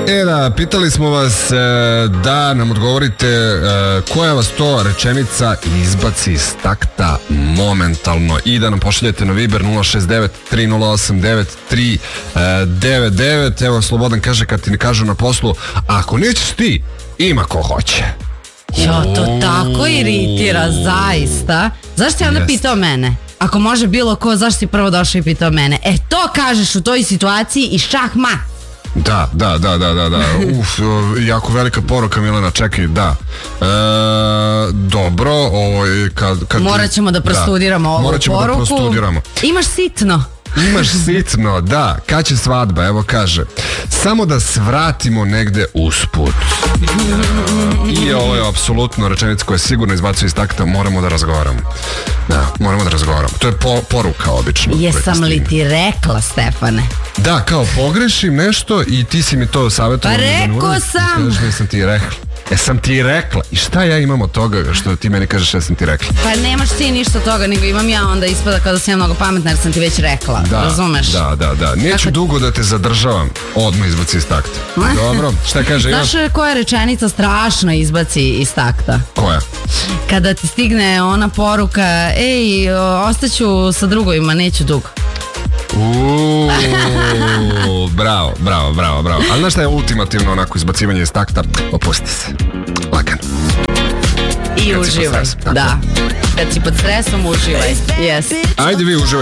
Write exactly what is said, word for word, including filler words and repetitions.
E da, pitali smo vas e, da nam odgovorite e, koja vas to rečenica izbaci iz takta momentalno i da nam pošaljete na Viber nula šest devet tri nula osam devet tri devet devet. Evo, Slobodan kaže, kad ti ne kažu na poslu, ako nećeš ti, ima ko hoće. Jo, to tako iritira, zaista. Zašto je onda pitao mene? Ako može bilo ko, zašto si prvo došao i pitao mene? E, to kažeš u toj situaciji i šah mat. Da, da, da, da, da, da. Uf, jako velika poruka, Milena, čekaj, da. E, dobro, ovo je kad... kad Morat ćemo da prostudiramo da, ovu morat ćemo poruku. Da prostudiramo. Imaš sitno. Imaš sitno, da. Kad će svadba? Evo kaže, samo da svratimo negde usput. I ovo je apsolutno rečenica koja je sigurno izbacuje iz takta, moramo da razgovaramo. Da, moramo da razgovaramo. To je po, poruka obično. Jesam li ti rekla, Stefane? Da, kao pogrešim nešto i ti si mi to savjetovala. Pa rekao sam. Kažeš, nisam ti rekla. E, sam ti rekla. I šta ja imam od toga što ti meni kažeš ja sam ti rekla? Pa nemaš ti ništa od toga, nego imam ja, onda ispada kada sam ja mnogo pametna jer sam ti već rekla. Da, razumeš? Da, da, da. Neću Kako... dugo da te zadržavam. Odmah izbaci iz takta. Dobro, šta kaže Ivan? Znaš koja rečenica strašno izbaci iz takta? Koja? Kada ti stigne ona poruka, ej, ostaću sa drugovima, neću dugo. Uuu, bravo, bravo, bravo, bravo. Ali znaš šta je ultimativno onako izbacivanje iz takta? Opusti se. Lagano. I uživaj. Da. Kad si pod stresom, uživaj. Yes. Ajde vi uživaj.